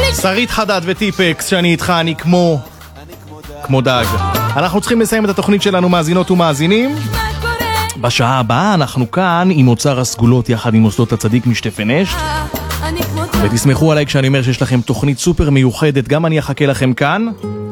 שרית חדד וטיפקס, שאני איתך, אני כמו דג. אנחנו צריכים לסיים את התוכנית שלנו, מאזינות ומאזינים. בשעה הבאה אנחנו כאן עם אוצר הסגולות יחד עם מוסדות הצדיק משטפן אשת. ותסמכו עליי כשאני אומר שיש לכם תוכנית סופר מיוחדת, גם אני אחכה לכם כאן.